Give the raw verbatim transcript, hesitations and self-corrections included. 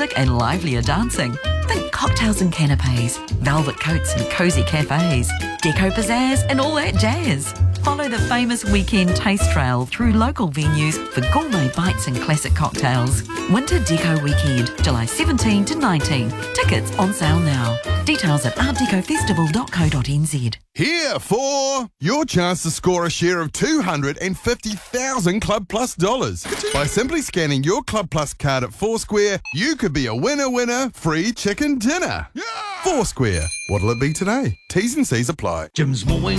music and livelier dancing. Think cocktails and canapes, velvet coats and cosy cafes, deco pizzazz and all that jazz. Follow the famous weekend taste trail through local venues for gourmet bites and classic cocktails. Winter Deco Weekend, July seventeenth to nineteenth. Tickets on sale now. Details at art deco festival dot co dot n z. Here for your chance to score a share of two hundred fifty thousand Club Plus dollars. By simply scanning your Club Plus card at Foursquare, you could be a winner winner free chicken dinner. Yeah! Foursquare. What'll it be today? T's and C's apply. Jim's mowing